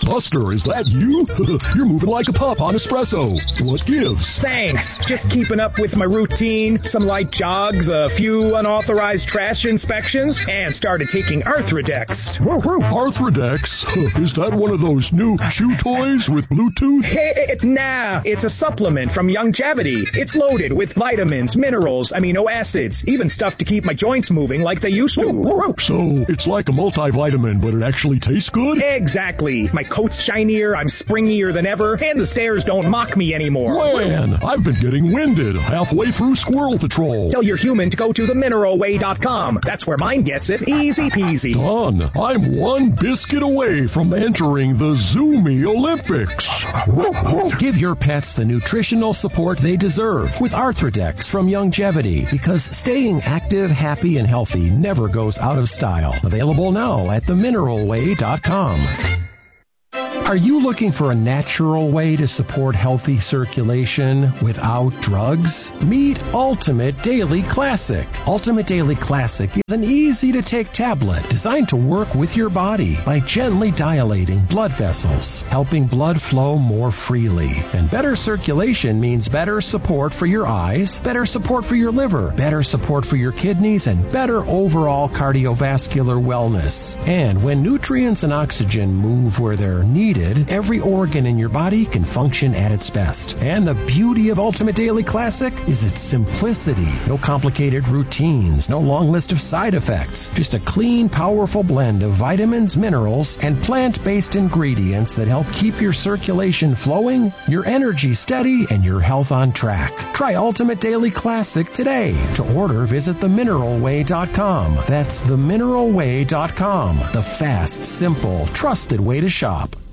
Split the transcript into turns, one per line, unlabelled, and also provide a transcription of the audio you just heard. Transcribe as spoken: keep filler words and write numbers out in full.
Buster, is that you? You're moving like a pup on espresso. What gives?
Thanks. Just keeping up with my routine. Some light jogs, a few unauthorized trash inspections, and started taking Arthrodex.
Arthrodex? Is that one of those new chew toys with Bluetooth?
Hey, nah, it's a supplement from Youngevity. It's loaded with vitamins, minerals, amino acids, even stuff to keep my joints moving like they used to.
So, it's like a multivitamin, but it actually tastes good?
Exactly. My coat's shinier, I'm springier than ever, and the stairs don't mock me anymore.
Man, I've been getting winded halfway through Squirrel Patrol.
Tell your human to go to the mineral way dot com. That's where mine gets it. Easy peasy.
Done. I'm one biscuit away from entering the Zoomy Olympics.
Give your pets the nutritional support they deserve with Arthrodex from Youngevity, because staying active, happy, and healthy never goes out of style. Available now at the mineral way dot com. Are you looking for a natural way to support healthy circulation without drugs? Meet Ultimate Daily Classic. Ultimate Daily Classic is an easy-to-take tablet designed to work with your body by gently dilating blood vessels, helping blood flow more freely. And better circulation means better support for your eyes, better support for your liver, better support for your kidneys, and better overall cardiovascular wellness. And when nutrients and oxygen move where they're needed, every organ in your body can function at its best. And the beauty of Ultimate Daily Classic is its simplicity. No complicated routines, no long list of side effects. Just a clean, powerful blend of vitamins, minerals, and plant-based ingredients that help keep your circulation flowing, your energy steady, and your health on track. Try Ultimate Daily Classic today. To order, visit the mineral way dot com. That's the mineral way dot com. The fast, simple, trusted way to shop.